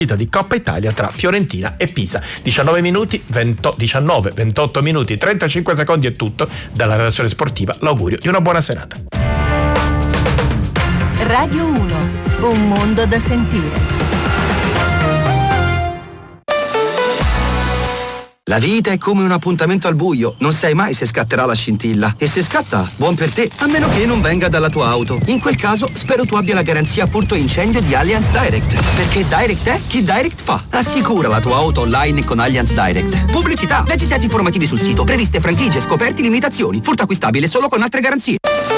di Coppa Italia tra Fiorentina e Pisa. 19 minuti, 28 minuti, 35 secondi è tutto. Dalla redazione sportiva l'augurio di una buona serata. Radio 1, un mondo da sentire. La vita è come un appuntamento al buio, non sai mai se scatterà la scintilla. E se scatta, buon per te, a meno che non venga dalla tua auto. In quel caso, spero tu abbia la garanzia furto incendio di Allianz Direct. Perché Direct è chi Direct fa. Assicura la tua auto online con Allianz Direct. Pubblicità, leggi set informativi sul sito, previste franchigie, scoperti, limitazioni. Furto acquistabile solo con altre garanzie.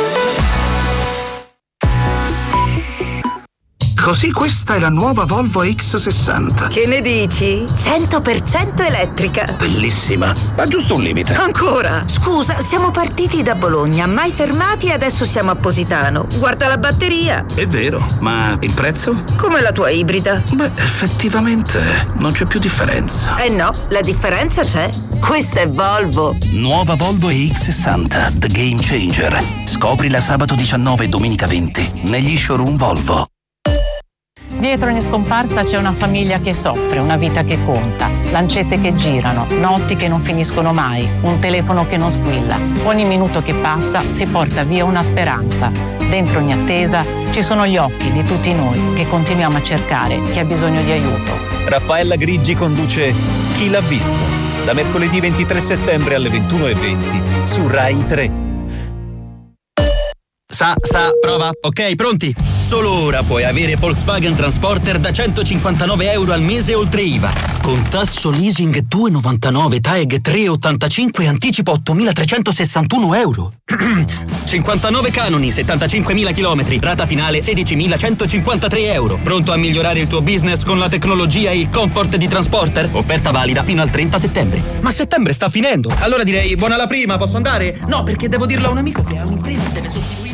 Così questa è la nuova Volvo X60. Che ne dici? 100% elettrica. Bellissima, ma giusto un limite. Ancora? Scusa, siamo partiti da Bologna, mai fermati e adesso siamo a Positano. Guarda la batteria. È vero, ma il prezzo? Come la tua ibrida. Beh, effettivamente non c'è più differenza. Eh no, la differenza c'è. Questa è Volvo. Nuova Volvo EX60, The Game Changer. Scoprila sabato 19 e domenica 20 negli showroom Volvo. Dietro ogni scomparsa c'è una famiglia che soffre, una vita che conta, lancette che girano, notti che non finiscono mai, un telefono che non squilla. Ogni minuto che passa si porta via una speranza. Dentro ogni attesa ci sono gli occhi di tutti noi che continuiamo a cercare chi ha bisogno di aiuto. Raffaella Grigi conduce Chi l'ha visto? Da mercoledì 23 settembre alle 21:20 su Rai 3. Prova. Ok, pronti? Solo ora puoi avere Volkswagen Transporter da €159 al mese oltre IVA. Con tasso leasing 2,99, TAEG 3,85 e anticipo €8.361. 59 canoni, 75.000 chilometri, rata finale €16.153. Pronto a migliorare il tuo business con la tecnologia e il comfort di Transporter? Offerta valida fino al 30 settembre. Ma settembre sta finendo. Allora direi buona la prima, posso andare? No, perché devo dirlo a un amico che ha un'impresa e deve sostituire.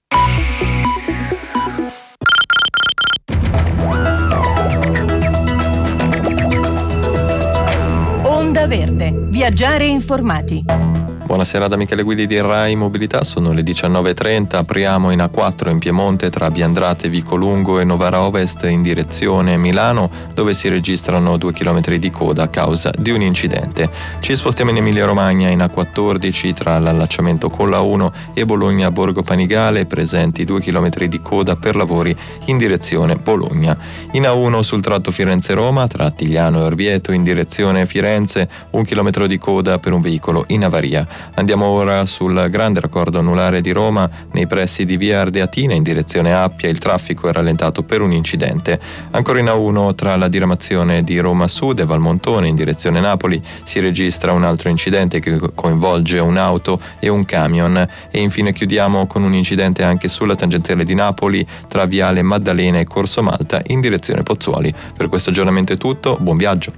Onda Verde, viaggiare informati. Buonasera da Michele Guidi di Rai Mobilità, sono le 19:30, apriamo in A4 in Piemonte tra Biandrate, Vicolungo e Novara Ovest in direzione Milano, dove si registrano 2 chilometri di coda a causa di un incidente. Ci spostiamo in Emilia Romagna in A14 tra l'allacciamento con la 1 e Bologna Borgo Panigale, presenti 2 chilometri di coda per lavori in direzione Bologna. In A1 sul tratto Firenze-Roma tra Attigliano e Orvieto in direzione Firenze, 1 chilometro di coda per un veicolo in avaria. Andiamo ora sul grande raccordo anulare di Roma, nei pressi di via Ardeatina in direzione Appia, il traffico è rallentato per un incidente. Ancora in A1 tra la diramazione di Roma Sud e Valmontone in direzione Napoli si registra un altro incidente che coinvolge un'auto e un camion. E infine chiudiamo con un incidente anche sulla tangenziale di Napoli tra viale Maddalena e Corso Malta in direzione Pozzuoli. Per questo aggiornamento è tutto, buon viaggio.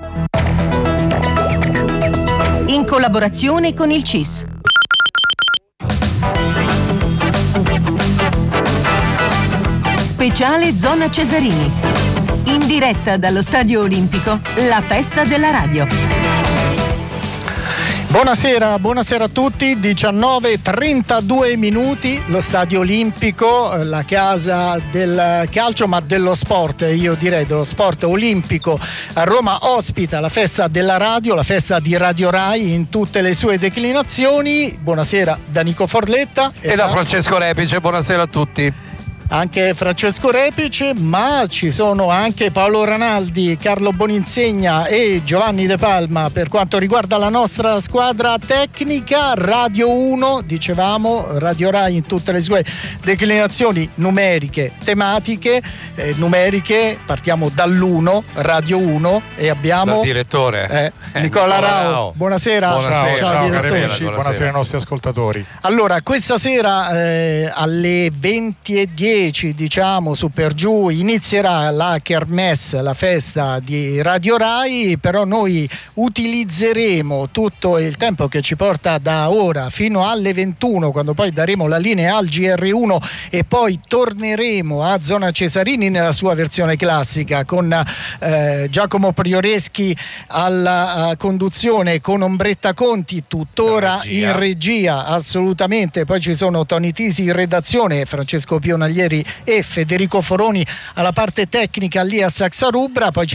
In collaborazione con il CIS. Speciale Zona Cesarini. In diretta dallo Stadio Olimpico, la festa della radio. Buonasera a tutti, 19:32 minuti, lo Stadio Olimpico, la casa del calcio ma dello sport, io direi dello sport olimpico. A Roma ospita la festa della radio, la festa di Radio Rai in tutte le sue declinazioni. Buonasera da Nico Forletta e da Francesco Repice, buonasera a tutti. Anche Francesco Repice, ma ci sono anche Paolo Ranaldi, Carlo Boninsegna e Giovanni De Palma per quanto riguarda la nostra squadra tecnica. Radio 1, dicevamo, Radio Rai in tutte le sue declinazioni numeriche, tematiche, numeriche, partiamo dall'1, Radio 1 e abbiamo dal direttore Nicola Rao. Buonasera. Ciao direttore. Buonasera ai nostri ascoltatori. Allora, questa sera alle 20:10 diciamo su per giù inizierà la kermesse, la festa di Radio Rai, però noi utilizzeremo tutto il tempo che ci porta da ora fino alle 21, quando poi daremo la linea al GR1 e poi torneremo a Zona Cesarini nella sua versione classica con Giacomo Prioreschi alla conduzione, con Ombretta Conti tuttora in regia, assolutamente. Poi ci sono Toni Tisi in redazione, Francesco Pio Naglieri Cagliari e Federico Foroni alla parte tecnica lì a Saxa Rubra. Poi